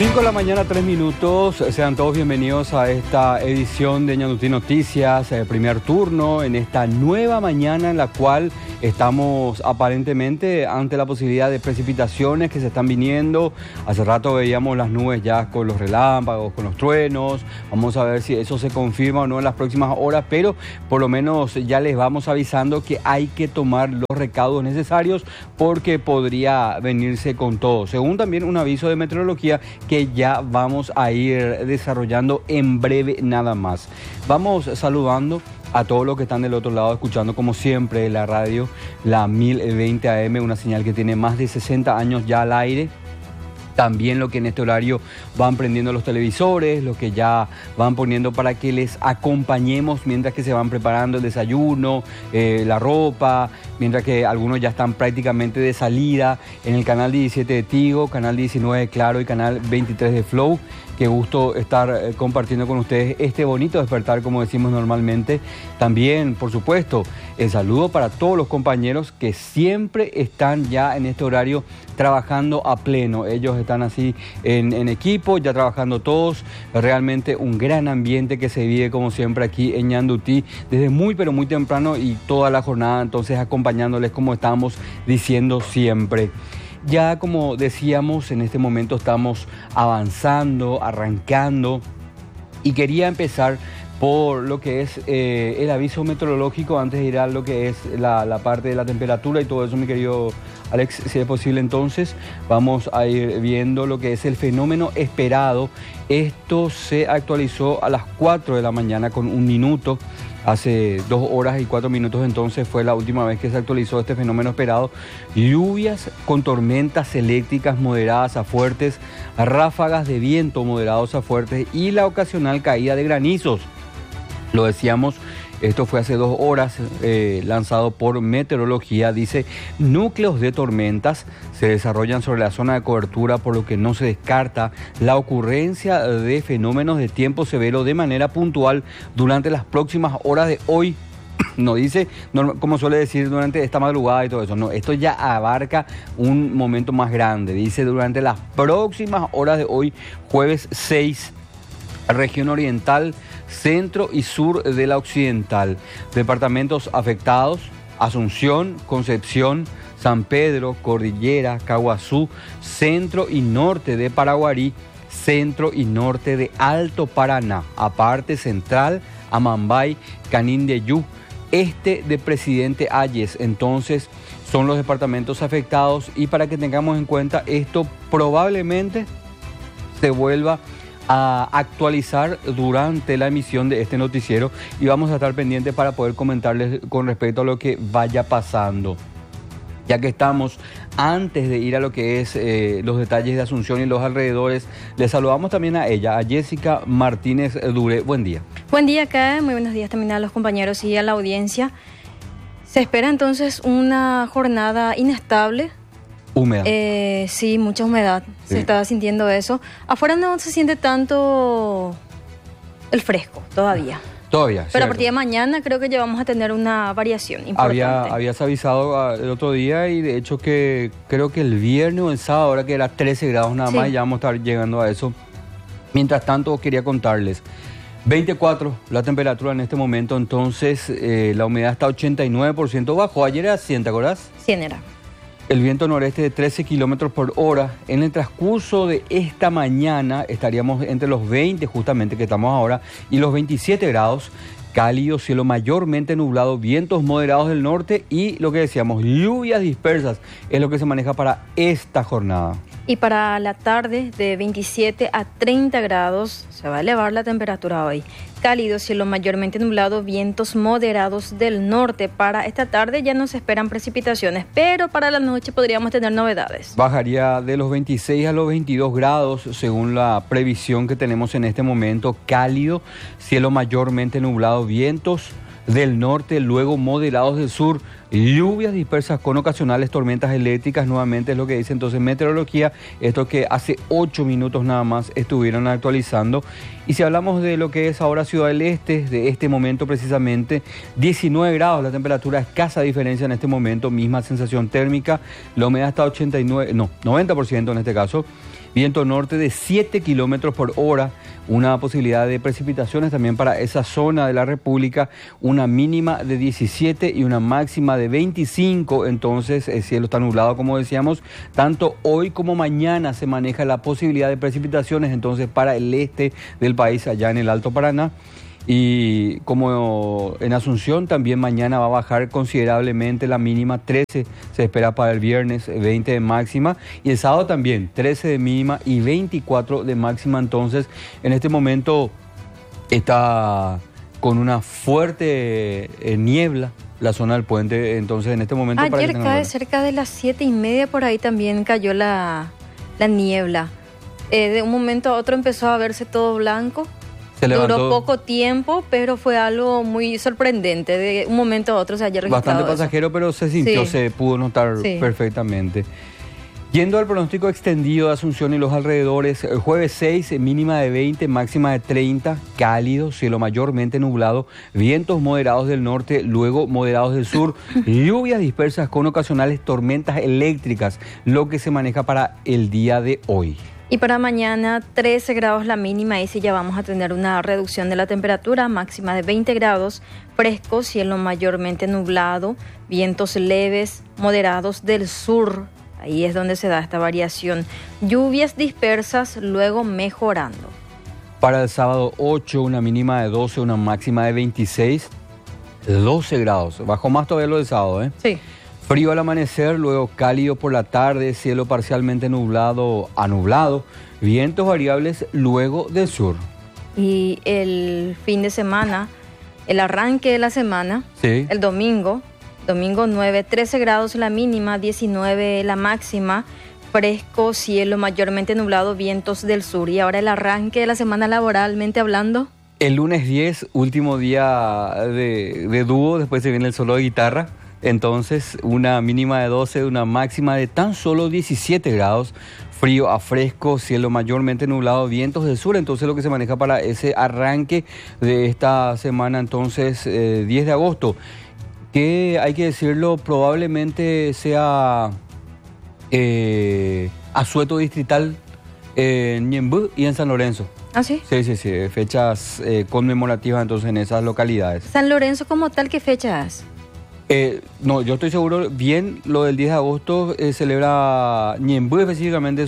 5 de la mañana, 3 minutos. Sean todos bienvenidos a esta edición de Ñandutí Noticias, primer turno, en esta nueva mañana en la cual estamos aparentemente ante la posibilidad de precipitaciones que se están viniendo. Hace rato veíamos las nubes ya con los relámpagos, con los truenos. Vamos a ver si eso se confirma o no en las próximas horas, pero por lo menos ya les vamos avisando que hay que tomar los recaudos necesarios porque podría venirse con todo. Según también un aviso de meteorología que ya vamos a ir desarrollando en breve nada más. Vamos saludando a todos los que están del otro lado escuchando como siempre la radio, la 1020 AM, una señal que tiene más de 60 años ya al aire. También lo que en este horario van prendiendo los televisores, lo que ya van poniendo para que les acompañemos mientras que se van preparando el desayuno, la ropa, mientras que algunos ya están prácticamente de salida en el canal 17 de Tigo, canal 19 de Claro y canal 23 de Flow. Qué gusto estar compartiendo con ustedes este bonito despertar, como decimos normalmente. También, por supuesto, el saludo para todos los compañeros que siempre están ya en este horario trabajando a pleno. Ellos están así en equipo, ya trabajando todos. Realmente un gran ambiente que se vive como siempre aquí en Ñandutí desde muy pero muy temprano y toda la jornada, entonces acompañándoles como estamos diciendo siempre. Ya como decíamos, en este momento estamos avanzando, arrancando y quería empezar por lo que es el aviso meteorológico antes de ir a lo que es la parte de la temperatura y todo eso, mi querido Alex, si es posible. Entonces vamos a ir viendo lo que es el fenómeno esperado. Esto se actualizó a las 4 de la mañana con 1 minuto. Hace 2 horas y 4 minutos entonces fue la última vez que se actualizó este fenómeno esperado. Lluvias con tormentas eléctricas moderadas a fuertes, ráfagas de viento moderados a fuertes y la ocasional caída de granizos. Lo decíamos, esto fue hace 2 horas, lanzado por meteorología. Dice, núcleos de tormentas se desarrollan sobre la zona de cobertura, por lo que no se descarta la ocurrencia de fenómenos de tiempo severo de manera puntual durante las próximas horas de hoy. No dice, como suele decir, durante esta madrugada y todo eso. No, esto ya abarca un momento más grande. Dice, durante las próximas horas de hoy, jueves 6, región oriental, centro y sur de la occidental. Departamentos afectados: Asunción, Concepción, San Pedro, Cordillera, Caguazú, centro y norte de Paraguarí, centro y norte de Alto Paraná, aparte central, Amambay, Canindeyú, este de Presidente Hayes. Entonces son los departamentos afectados y para que tengamos en cuenta esto probablemente se vuelva a actualizar durante la emisión de este noticiero y vamos a estar pendientes para poder comentarles con respecto a lo que vaya pasando. Ya que estamos, antes de ir a lo que es los detalles de Asunción y los alrededores, les saludamos también a ella, a Jessica Martínez Dure. Buen día. Buen día acá, muy buenos días también a los compañeros y a la audiencia. Se espera entonces una jornada inestable. Húmeda. Sí, mucha humedad. Sí. Se está sintiendo eso. Afuera no se siente tanto el fresco todavía. Todavía. Pero cierto. A partir de mañana creo que ya vamos a tener una variación importante. Habías avisado el otro día y de hecho que creo que el viernes o el sábado, ahora que era 13 grados nada más, ya vamos a estar llegando a eso. Mientras tanto, quería contarles. 24 la temperatura en este momento, entonces la humedad está 89%, bajo. Ayer era 100, ¿te acordás? 100 era. El viento noreste de 13 kilómetros por hora. En el transcurso de esta mañana estaríamos entre los 20, justamente que estamos ahora, y los 27 grados. Cálido, cielo mayormente nublado, vientos moderados del norte y lo que decíamos, lluvias dispersas, es lo que se maneja para esta jornada. Y para la tarde, de 27 a 30 grados, se va a elevar la temperatura hoy. Cálido, cielo mayormente nublado, vientos moderados del norte. Para esta tarde ya no se esperan precipitaciones, pero para la noche podríamos tener novedades. Bajaría de los 26 a los 22 grados, según la previsión que tenemos en este momento. Cálido, cielo mayormente nublado, vientos del norte, luego moderados del sur. lluvias dispersas con ocasionales tormentas eléctricas, nuevamente es lo que dice entonces meteorología, esto que hace 8 minutos nada más estuvieron actualizando. Y si hablamos de lo que es ahora Ciudad del Este, de este momento precisamente, 19 grados la temperatura, escasa diferencia en este momento, misma sensación térmica, la humedad está 90% en este caso, viento norte de 7 kilómetros por hora, una posibilidad de precipitaciones también para esa zona de la República, una mínima de 17 y una máxima de 25, entonces el cielo está nublado como decíamos, tanto hoy como mañana se maneja la posibilidad de precipitaciones entonces para el este del país, allá en el Alto Paraná. Y como en Asunción también mañana va a bajar considerablemente la mínima, 13 se espera para el viernes, 20 de máxima, y el sábado también 13 de mínima y 24 de máxima. Entonces en este momento está con una fuerte niebla la zona del puente, entonces en este momento ayer cae cerca de las 7:30 por ahí también cayó la niebla, de un momento a otro empezó a verse todo blanco. Duró poco tiempo, pero fue algo muy sorprendente. De un momento a otro se haya registrado bastante pasajero, pero se sintió, sí. Se pudo notar perfectamente. Yendo al pronóstico extendido de Asunción y los alrededores, el jueves 6, mínima de 20, máxima de 30, cálido, cielo mayormente nublado, vientos moderados del norte, luego moderados del sur, lluvias dispersas con ocasionales tormentas eléctricas, lo que se maneja para el día de hoy. Y para mañana 13 grados la mínima y sí ya vamos a tener una reducción de la temperatura, máxima de 20 grados, fresco, cielo mayormente nublado, vientos leves, moderados del sur, ahí es donde se da esta variación, lluvias dispersas, luego mejorando. Para el sábado 8, una mínima de 12, una máxima de 26, 12 grados, bajó más todavía lo del sábado, ¿eh? Sí. Frío al amanecer, luego cálido por la tarde, cielo parcialmente nublado a nublado, vientos variables luego del sur. Y el fin de semana, el arranque de la semana, sí. El domingo 9, 13 grados la mínima, 19 la máxima, fresco, cielo mayormente nublado, vientos del sur. Y ahora el arranque de la semana laboralmente hablando. El lunes 10, último día de dúo, después se viene el solo de guitarra. Entonces, una mínima de 12, una máxima de tan solo 17 grados, frío a fresco, cielo mayormente nublado, vientos del sur. Entonces, lo que se maneja para ese arranque de esta semana, entonces, 10 de agosto, que hay que decirlo, probablemente sea asueto distrital en Ñemby y en San Lorenzo. ¿Ah, sí? Sí, fechas conmemorativas entonces en esas localidades. ¿San Lorenzo como tal qué fecha es? No, yo estoy seguro, bien, lo del 10 de agosto celebra Ñemby específicamente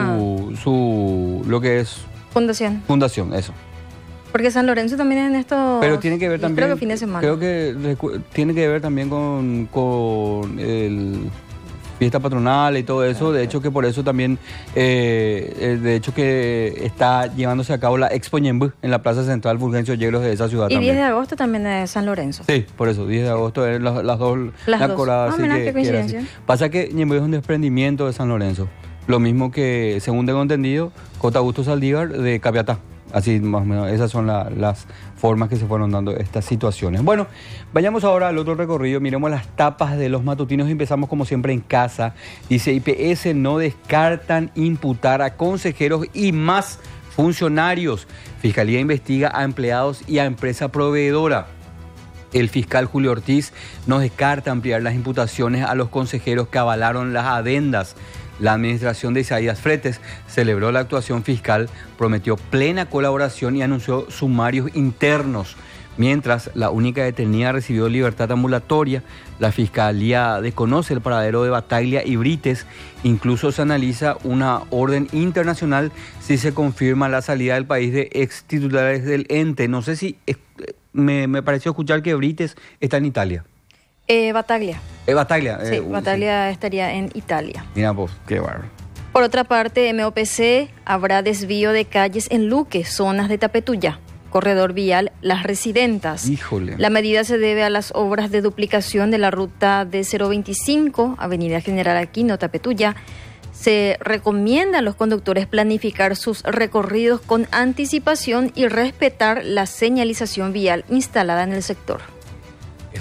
lo que es... Fundación, eso. Porque San Lorenzo también es en esto... Pero tiene que ver también... Creo que fin de semana. Creo que tiene que ver también con el... fiesta patronal y todo eso, de hecho que por eso también, de hecho que está llevándose a cabo la Expo Ñemby en la Plaza Central Fulgencio Yegros de esa ciudad y también. Y 10 de agosto también es San Lorenzo. Sí, por eso, 10 de agosto es las dos. Qué coincidencia. Pasa que Ñemby es un desprendimiento de San Lorenzo, lo mismo que, según tengo entendido, J. Augusto Saldívar de Capiatá. Así más o menos, esas son las formas que se fueron dando estas situaciones. Bueno, vayamos ahora al otro recorrido, miremos las tapas de los matutinos y empezamos como siempre en casa. Dice, IPS no descartan imputar a consejeros y más funcionarios. Fiscalía investiga a empleados y a empresa proveedora. El fiscal Julio Ortiz no descarta ampliar las imputaciones a los consejeros que avalaron las adendas. La administración de Isaías Fretes celebró la actuación fiscal, prometió plena colaboración y anunció sumarios internos. Mientras la única detenida recibió libertad ambulatoria, la Fiscalía desconoce el paradero de Bataglia y Brites. Incluso se analiza una orden internacional si se confirma la salida del país de ex titulares del ente. No sé si me pareció escuchar que Brites está en Italia. Bataglia. Bataglia. Sí, Bataglia estaría en Italia. Mira vos, qué bárbaro. Por otra parte, MOPC habrá desvío de calles en Luque, zonas de Tapetuyá, corredor vial Las Residentas. Híjole. La medida se debe a las obras de duplicación de la ruta D025, Avenida General Aquino, Tapetuyá. Se recomienda a los conductores planificar sus recorridos con anticipación y respetar la señalización vial instalada en el sector.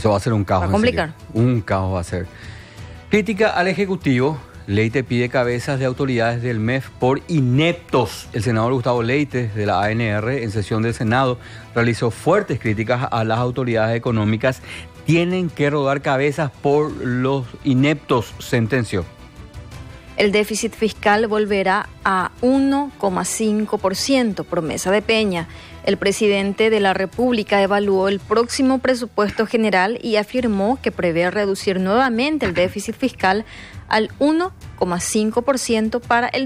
Eso va a ser un caos. Va a complicar. Un caos va a ser. Crítica al Ejecutivo. Leite pide cabezas de autoridades del MEF por ineptos. El senador Gustavo Leite, de la ANR, en sesión del Senado, realizó fuertes críticas a las autoridades económicas. Tienen que rodar cabezas por los ineptos, sentenció. El déficit fiscal volverá a 1,5%, promesa de Peña. El presidente de la República evaluó el próximo presupuesto general y afirmó que prevé reducir nuevamente el déficit fiscal al 1,5% para el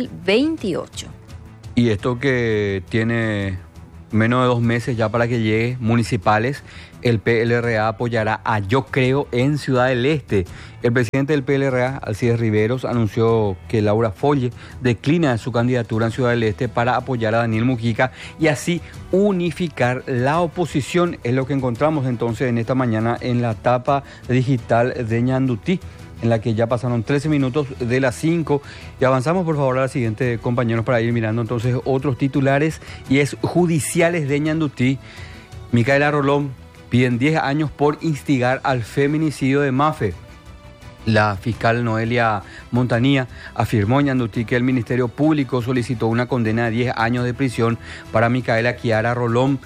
2028. Y esto que tiene menos de 2 meses ya para que llegue municipales, el PLRA apoyará a Yo Creo en Ciudad del Este. El presidente del PLRA, Alcides Riveros, anunció que Laura Folle declina su candidatura en Ciudad del Este para apoyar a Daniel Mujica y así unificar la oposición. Es lo que encontramos entonces en esta mañana en la tapa digital de Ñandutí, en la que ya pasaron 13 minutos de las 5. Y avanzamos por favor a la siguiente, compañeros, para ir mirando entonces otros titulares. Y es judiciales de Ñandutí. Micaela Rolón piden 10 años por instigar al feminicidio de Mafe. La fiscal Noelia Montanía afirmó en Ñandutí que el Ministerio Público solicitó una condena de 10 años de prisión para Micaela Kiara Rolón,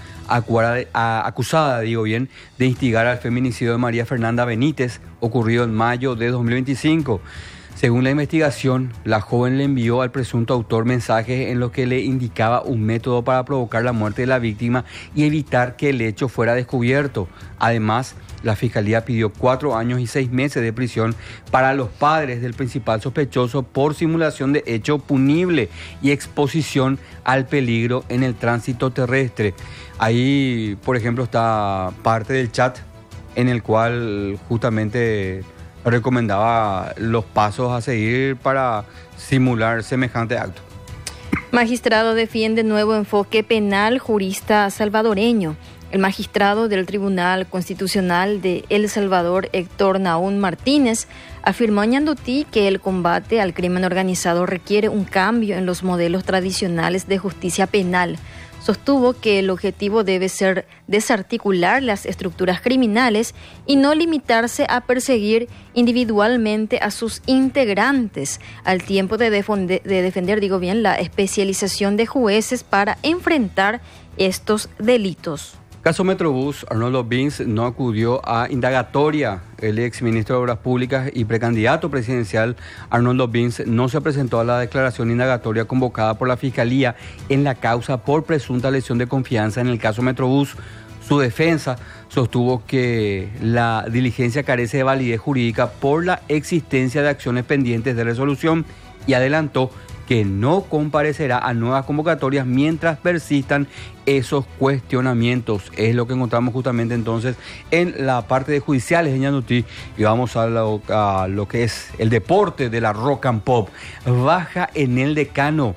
acusada, de instigar al feminicidio de María Fernanda Benítez, ocurrido en mayo de 2025. Según la investigación, la joven le envió al presunto autor mensajes en los que le indicaba un método para provocar la muerte de la víctima y evitar que el hecho fuera descubierto. Además, la Fiscalía pidió 4 años y 6 meses de prisión para los padres del principal sospechoso por simulación de hecho punible y exposición al peligro en el tránsito terrestre. Ahí, por ejemplo, está parte del chat en el cual justamente recomendaba los pasos a seguir para simular semejante acto. Magistrado defiende nuevo enfoque penal jurista salvadoreño. El magistrado del Tribunal Constitucional de El Salvador, Héctor Naún Martínez, afirmó en Ñandutí que el combate al crimen organizado requiere un cambio en los modelos tradicionales de justicia penal. Sostuvo que el objetivo debe ser desarticular las estructuras criminales y no limitarse a perseguir individualmente a sus integrantes, al tiempo de defender la especialización de jueces para enfrentar estos delitos. Caso Metrobús, Arnoldo Bins no acudió a indagatoria. El exministro de Obras Públicas y precandidato presidencial Arnoldo Bins no se presentó a la declaración indagatoria convocada por la Fiscalía en la causa por presunta lesión de confianza en el caso Metrobús. Su defensa sostuvo que la diligencia carece de validez jurídica por la existencia de acciones pendientes de resolución y adelantó que no comparecerá a nuevas convocatorias mientras persistan esos cuestionamientos. Es lo que encontramos justamente entonces en la parte de judiciales de Ñandutí. Y vamos a lo que es el deporte de la rock and pop. Baja en el Decano.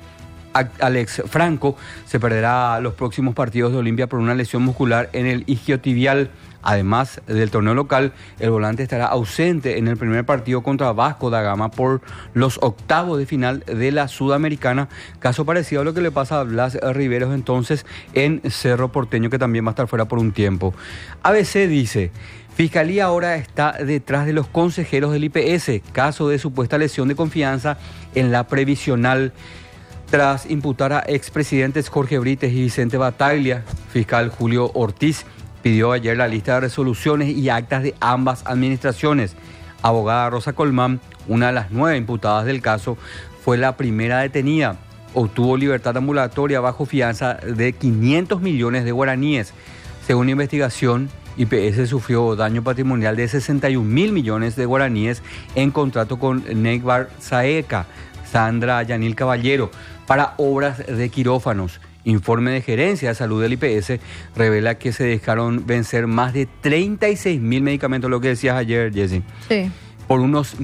Alex Franco se perderá los próximos partidos de Olimpia por una lesión muscular en el isquiotibial. Además del torneo local, el volante estará ausente en el primer partido contra Vasco da Gama por los octavos de final de la Sudamericana. Caso parecido a lo que le pasa a Blas Riveros entonces en Cerro Porteño, que también va a estar fuera por un tiempo. ABC dice: Fiscalía ahora está detrás de los consejeros del IPS, caso de supuesta lesión de confianza en la previsional. Tras imputar a expresidentes Jorge Brites y Vicente Bataglia, fiscal Julio Ortiz pidió ayer la lista de resoluciones y actas de ambas administraciones. Abogada Rosa Colmán, una de las 9 imputadas del caso, fue la primera detenida. Obtuvo libertad ambulatoria bajo fianza de 500 millones de guaraníes. Según investigación, IPS sufrió daño patrimonial de 61 mil millones de guaraníes en contrato con Negvar Saeca, Sandra Yanil Caballero, para obras de quirófanos. Informe de gerencia de salud del IPS revela que se dejaron vencer más de 36 mil medicamentos, lo que decías ayer, Jessy. Sí. Por unos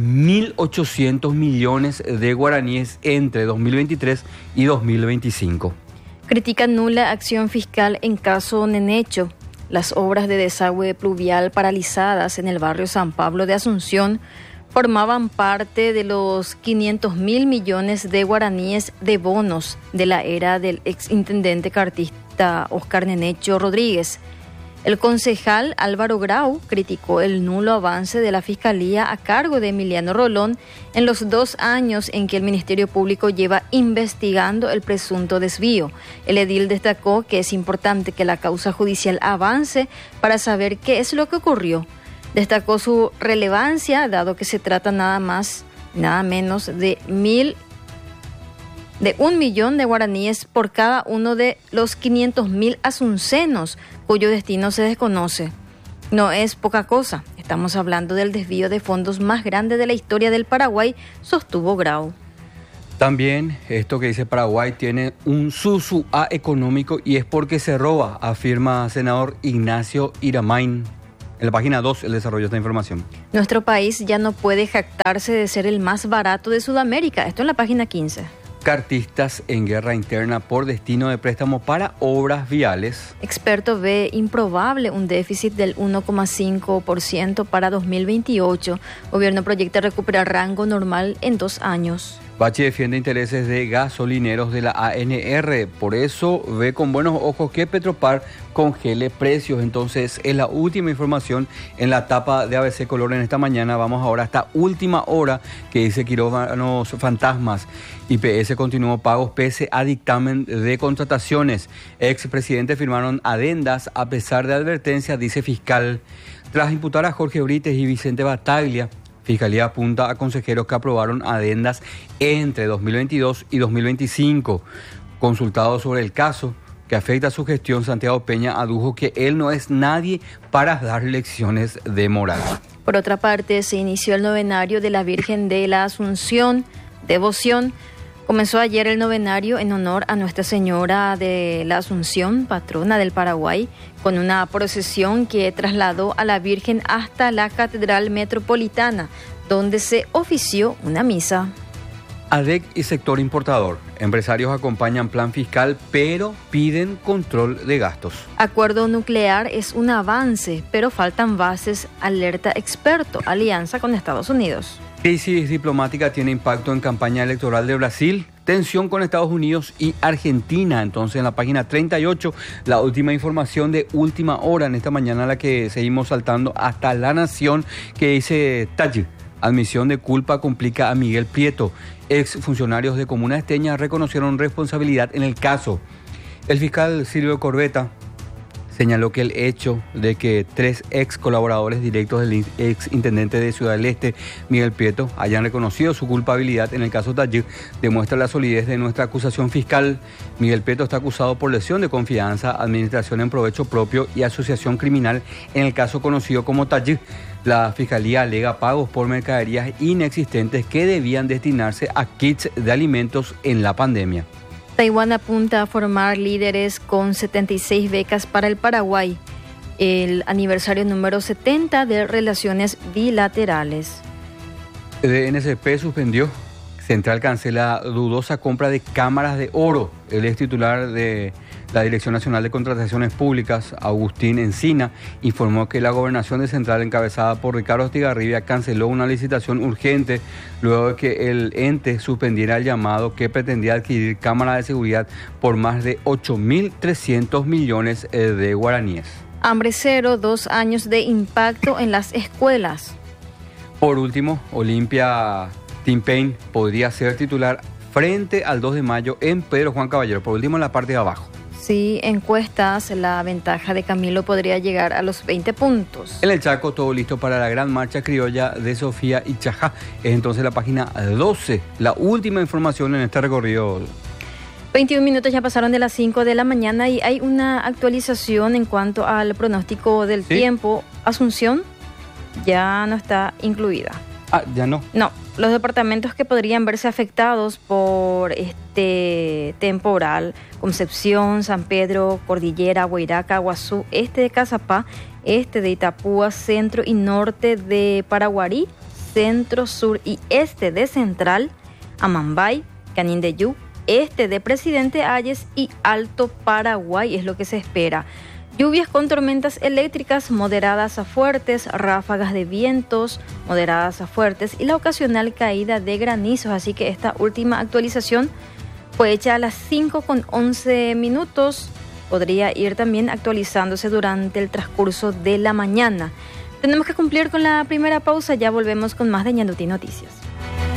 1.800 millones de guaraníes entre 2023 y 2025. Critica nula acción fiscal en caso Nenecho. Las obras de desagüe pluvial paralizadas en el barrio San Pablo de Asunción formaban parte de los 500 mil millones de guaraníes de bonos de la era del exintendente cartista Oscar Nenecho Rodríguez. El concejal Álvaro Grau criticó el nulo avance de la Fiscalía a cargo de Emiliano Rolón en los 2 años en que el Ministerio Público lleva investigando el presunto desvío. El edil destacó que es importante que la causa judicial avance para saber qué es lo que ocurrió. Destacó su relevancia, dado que se trata nada menos de 1 millón de guaraníes por cada uno de los 500.000 asuncenos cuyo destino se desconoce. No es poca cosa, estamos hablando del desvío de fondos más grande de la historia del Paraguay, sostuvo Grau. También esto que dice Paraguay tiene un susua económico y es porque se roba, afirma senador Ignacio Iramain. En la página 2 el desarrollo de esta información. Nuestro país ya no puede jactarse de ser el más barato de Sudamérica, esto en la página 15. Cartistas en guerra interna por destino de préstamo para obras viales. Experto ve improbable un déficit del 1,5% para 2028. Gobierno proyecta recuperar rango normal en 2 años. Bachi defiende intereses de gasolineros de la ANR, por eso ve con buenos ojos que Petropar congele precios. Entonces es la última información en la tapa de ABC Color en esta mañana. Vamos ahora a esta última hora que dice quirófanos fantasmas. IPS continuó pagos pese a dictamen de contrataciones. Expresidentes firmaron adendas a pesar de advertencias, dice fiscal. Tras imputar a Jorge Brites y Vicente Bataglia, Fiscalía apunta a consejeros que aprobaron adendas entre 2022 y 2025. Consultado sobre el caso que afecta a su gestión, Santiago Peña adujo que él no es nadie para dar lecciones de moral. Por otra parte, se inició el novenario de la Virgen de la Asunción, devoción. Comenzó ayer el novenario en honor a Nuestra Señora de la Asunción, patrona del Paraguay, con una procesión que trasladó a la Virgen hasta la Catedral Metropolitana, donde se ofició una misa. ADEC y sector importador. Empresarios acompañan plan fiscal, pero piden control de gastos. Acuerdo nuclear es un avance, pero faltan bases, alerta experto. Alianza con Estados Unidos. Crisis diplomática tiene impacto en campaña electoral de Brasil. Tensión con Estados Unidos y Argentina. Entonces, en la página 38, la última información de última hora en esta mañana, la que seguimos saltando hasta La Nación, que dice Tallí. Admisión de culpa complica a Miguel Prieto. Exfuncionarios de Comuna Esteña reconocieron responsabilidad en el caso. El fiscal Silvio Corbeta señaló que el hecho de que 3 ex colaboradores directos del ex intendente de Ciudad del Este, Miguel Prieto, hayan reconocido su culpabilidad en el caso Tallí demuestra la solidez de nuestra acusación fiscal. Miguel Prieto está acusado por lesión de confianza, administración en provecho propio y asociación criminal en el caso conocido como Tallí. La Fiscalía alega pagos por mercaderías inexistentes que debían destinarse a kits de alimentos en la pandemia. Taiwán apunta a formar líderes con 76 becas para el Paraguay, el aniversario número 70 de relaciones bilaterales. DNCP suspendió. Central cancela dudosa compra de cámaras de oro. El ex titular de la Dirección Nacional de Contrataciones Públicas, Agustín Encina, informó que la gobernación de Central, encabezada por Ricardo Estigarribia, canceló una licitación urgente luego de que el ente suspendiera el llamado que pretendía adquirir cámaras de seguridad por más de 8.300 millones de guaraníes. Hambre cero, 2 años de impacto en las escuelas. Por último, Olimpia Tim Payne podría ser titular frente al 2 de mayo en Pedro Juan Caballero. Por último, en la parte de abajo. Sí, encuestas, la ventaja de Camilo podría llegar a los 20 puntos. En el Chaco, todo listo para la gran marcha criolla de Sofía y Chajá. Es entonces la página 12, la última información en este recorrido. 21 minutos ya pasaron de las 5 de la mañana y hay una actualización en cuanto al pronóstico del tiempo. Asunción ya no está incluida. Ah, ya no. No, los departamentos que podrían verse afectados por este temporal: Concepción, San Pedro, Cordillera, Huayraca, Guazú, este de Cazapá, este de Itapúa, centro y norte de Paraguarí, centro, sur y este de Central, Amambay, Canindeyú, este de Presidente Hayes y Alto Paraguay, es lo que se espera. Lluvias con tormentas eléctricas moderadas a fuertes, ráfagas de vientos moderadas a fuertes y la ocasional caída de granizos. Así que esta última actualización fue hecha a las 5:11. podría ir también actualizándose durante el transcurso de la mañana. Tenemos que cumplir con la primera pausa, ya volvemos con más de Ñandutí Noticias.